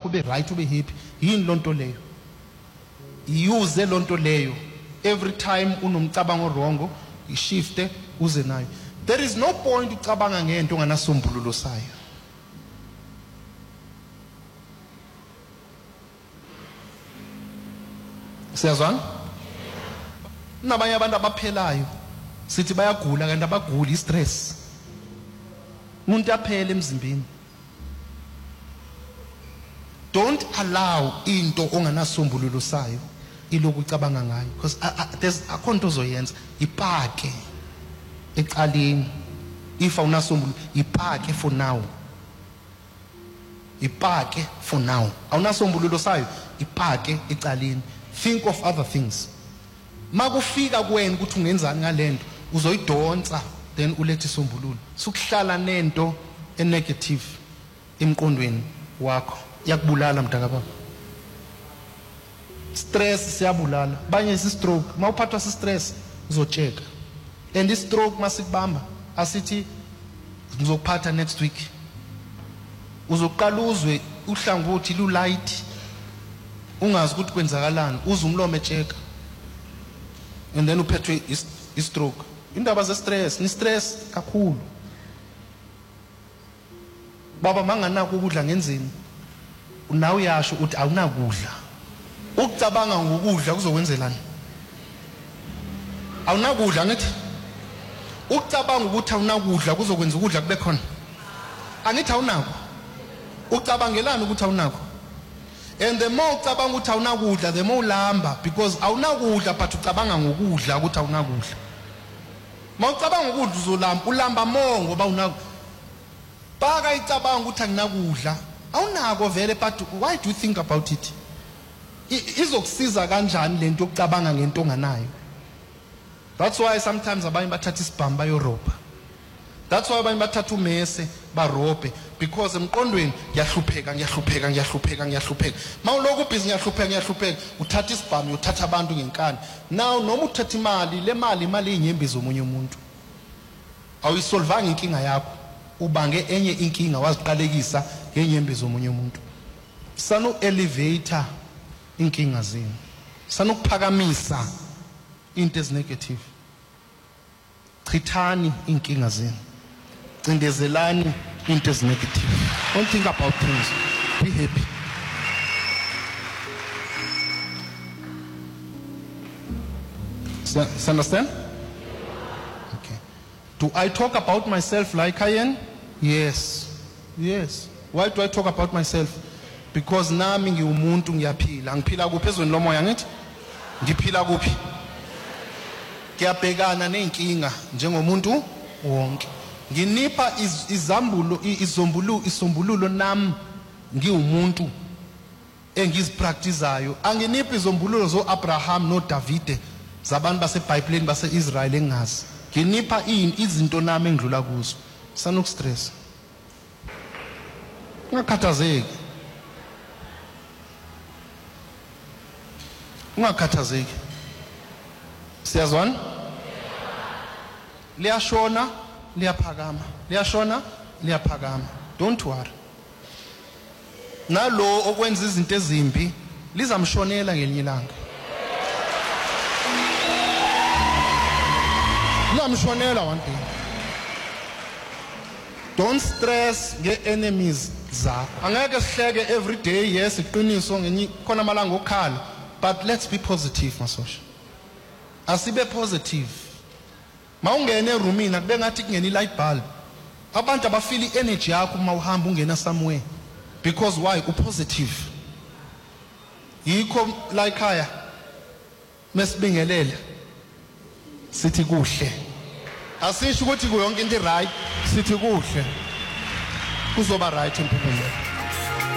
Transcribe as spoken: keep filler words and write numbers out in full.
ube right ube happy yini lonto leyo use lonto leyo every time unomcabango wrong ishifte uze nayo there is no point ucabanga ngento onganasombululo sayo siyazwana nabanye abantu abaphelayo sithi bayagula kanti abaguli stress umuntu aphele emzimbeni don't allow into onganasombululo sayo iloku ucabanga ngayo because there's akho into ozoyenza ipake ecaleni if awunasombululo ipake for now ipake for now awunasombululo sayo ipake ecaleni think of other things makufika kuwena ukuthi ungenzani ngalento uzoyidonsa then ulethe isombululo sukuhlala nento enegative emqondweni wakho yakubulala mntaka baba stress siyabulala banye isi stroke mawuphathwa si stress uzocheka and this stroke masikubamba asithi ngizokuphatha next week uzoqala uzwe uhlangothi lu light ungazi ukuthi kwenzakalani uze umlomo echeka and then uphethwe is stroke indaba ze stress ni stress kakhulu baba manganako ukudla ngenzini unawe uyasho uthi awunakudla ukucabanga ngokudla kuzokwenzelani awunakudla ngithi ukucabanga ukuthi awunakudla kuzokwenza ukudla kube khona angithi awunako ucabangelana ukuthi awunako and the more ucabanga ukuthi awunakudla the more ulamba because awunakudla but ucabanga ngokudla ukuthi awunakudla mawucabanga ukudla uzolamba ulamba more ngoba unako baka icabanga ukuthi anginakudla awunako vele but why do you think about it izokusiza kanjani lento yokucabanga ngento onganayo that's why sometimes abanye bathatha isibhamba yorobha that's why abanye bathatha umese barobhe because emqondweni ngiyahlupheka ngiyahlupheka ngiyahlupheka ngiyahlupheka mawuloku busy ngiyahlupheka ngiyahlupheka uthatha isibhamu uthatha abantu ngenkani now noma uthatha imali le mali imali inyembezi omunye umuntu awisolvanga inkinga yakho ubange enye inkinga waziqalekisa ngenyembezi omunye umuntu sanu elevator inkinga zenu sanu kuphakamisa into is negative chithani inkinga zenu cindezelani into is negative don't think about things be happy so, so understand okay do I talk about myself like I am yes yes why do I talk about myself because nami ngiwumuntu ngiyaphila ngiphila kuphi ezweni lomoya ngithi ngiphila kuphi ngiyabhekana nenkinga njengomuntu wonke nginipha izambulo izombulu isombululo nami ngiwumuntu engizipracticeayo anginiphi izombululo zo Abraham no David zabantu baseBhayibhelini baseIsrael engazi nginipha izinto nami engidlula kuzo sanoku stress ungakhathazeki ungakhathazeki siyazwana liyashona liyaphakama liyashona liyaphakama don't worry nalo okwenza izinto ezimbi lizamshonela ngelinye ilanga lizamshonela one day don't stress nge-enemies zakho angeke sihleke every day yes iqiniso ngenye khona amalanga okukhala but let's be positive masosha asibe positive mawungena eroomini akube ngathi kungena i-light bulb abantu abafeel i-energy yakho uma uhamba ungena somewhere because why upositive yikho la ekhaya mesibingelela sithi kuhle asisho ukuthi kuyonke into right sithi kuhle kuzoba right empilweni